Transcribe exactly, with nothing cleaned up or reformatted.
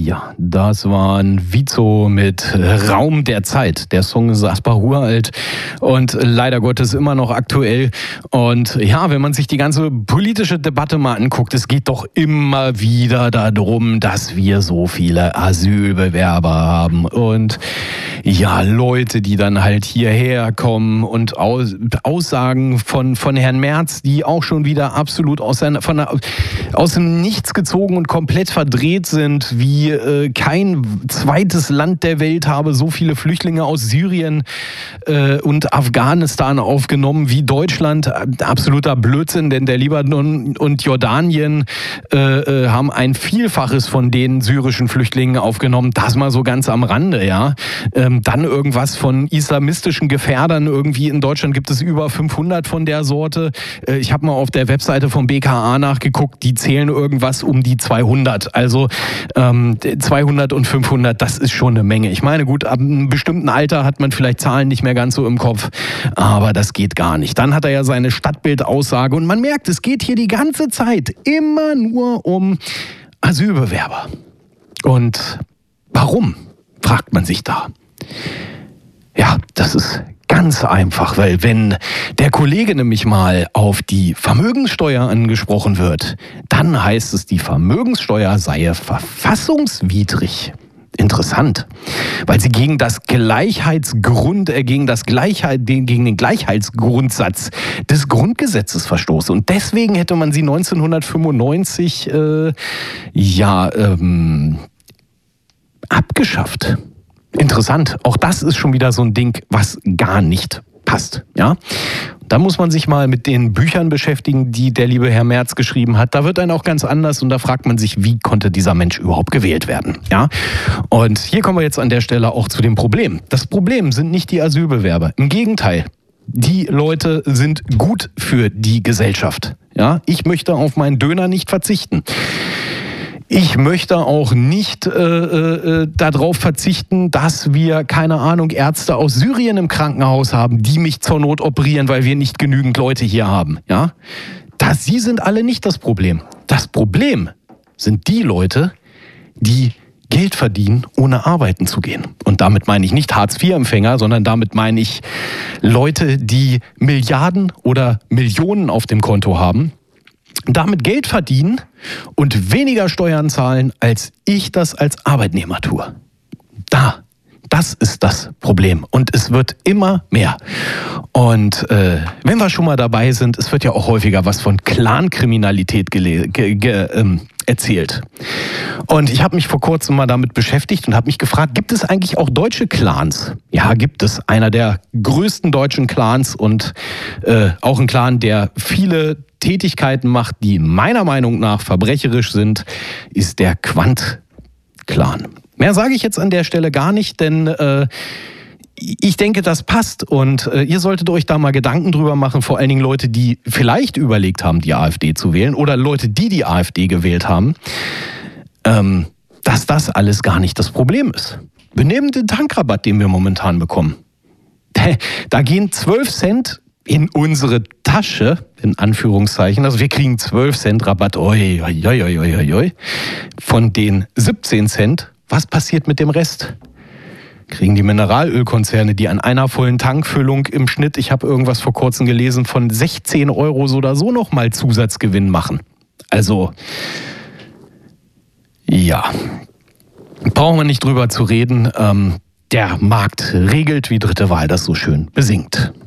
Ja, das war ein Vizo mit Raum der Zeit. Der Song ist asper uralt und leider Gottes immer noch aktuell. Und ja, wenn man sich die ganze politische Debatte mal anguckt, es geht doch immer wieder darum, dass wir so viele Asylbewerber haben. Und ja, Leute, die dann halt hierher kommen und aus, Aussagen von, von Herrn Merz, die auch schon wieder absolut aus, seiner, von der, aus dem Nichts gezogen und komplett verdreht sind, wie äh, kein zweites Land der Welt habe so viele Flüchtlinge aus Syrien äh, und Afghanistan aufgenommen wie Deutschland. Absoluter Blödsinn, denn der Libanon und Jordanien äh, äh, haben ein Vielfaches von den syrischen Flüchtlingen aufgenommen. Das mal so ganz am Rande, ja. Ähm, dann irgendwas von islamistischen Gefährdern. Irgendwie in Deutschland gibt es über fünfhundert von der Sorte. Äh, ich habe mal auf der Webseite vom B K A nachgeguckt, die zählen irgendwas um die zweihundert. Also ähm, zweihundert und fünfhundert, das ist schon eine Menge. Ich meine, gut, ab einem bestimmten Alter hat man vielleicht Zahlen nicht mehr ganz so im Kopf, aber das geht gar nicht. Dann hat er ja seine Stadtbildaussage und man merkt, es geht hier die ganze Zeit immer nur um Asylbewerber. Und warum, fragt man sich da. Ja, das ist ganz einfach, weil wenn der Kollege nämlich mal auf die Vermögenssteuer angesprochen wird, dann heißt es, die Vermögenssteuer sei verfassungswidrig. Interessant, weil sie gegen das Gleichheitsgrund, äh, gegen das Gleichheit, gegen den Gleichheitsgrundsatz des Grundgesetzes verstoße. Und deswegen hätte man sie neunzehnhundertfünfundneunzig äh, ja ähm, abgeschafft. Interessant. Auch das ist schon wieder so ein Ding, was gar nicht passt. Ja? Da muss man sich mal mit den Büchern beschäftigen, die der liebe Herr Merz geschrieben hat. Da wird dann auch ganz anders und da fragt man sich, wie konnte dieser Mensch überhaupt gewählt werden? Ja? Und hier kommen wir jetzt an der Stelle auch zu dem Problem. Das Problem sind nicht die Asylbewerber. Im Gegenteil. Die Leute sind gut für die Gesellschaft. Ja? Ich möchte auf meinen Döner nicht verzichten. Ich möchte auch nicht äh, äh, darauf verzichten, dass wir, keine Ahnung, Ärzte aus Syrien im Krankenhaus haben, die mich zur Not operieren, weil wir nicht genügend Leute hier haben. Ja? Das, sie sind alle nicht das Problem. Das Problem sind die Leute, die Geld verdienen, ohne arbeiten zu gehen. Und damit meine ich nicht Hartz vier Empfänger, sondern damit meine ich Leute, die Milliarden oder Millionen auf dem Konto haben, damit Geld verdienen und weniger Steuern zahlen, als ich das als Arbeitnehmer tue. Da, das ist das Problem. Und es wird immer mehr. Und äh, wenn wir schon mal dabei sind, es wird ja auch häufiger was von Clankriminalität gele- ge- ge- ähm, erzählt. Und ich habe mich vor kurzem mal damit beschäftigt und habe mich gefragt, gibt es eigentlich auch deutsche Clans? Ja, gibt es. Einer der größten deutschen Clans und äh, auch ein Clan, der viele Tätigkeiten macht, die meiner Meinung nach verbrecherisch sind, ist der Quandt-Clan. Mehr sage ich jetzt an der Stelle gar nicht, denn äh, ich denke, das passt und äh, ihr solltet euch da mal Gedanken drüber machen, vor allen Dingen Leute, die vielleicht überlegt haben, die AfD zu wählen oder Leute, die die AfD gewählt haben, ähm, dass das alles gar nicht das Problem ist. Wir nehmen den Tankrabatt, den wir momentan bekommen. Da gehen zwölf Cent in unsere Tasche, in Anführungszeichen, also wir kriegen zwölf Cent Rabatt, oi, oi, oi, oi, oi, oi. Von den siebzehn Cent, was passiert mit dem Rest? Kriegen die Mineralölkonzerne, die an einer vollen Tankfüllung im Schnitt, ich habe irgendwas vor kurzem gelesen, von sechzehn Euro so oder so nochmal Zusatzgewinn machen. Also, ja, brauchen wir nicht drüber zu reden. Ähm, der Markt regelt, wie Dritte Wahl das so schön besingt.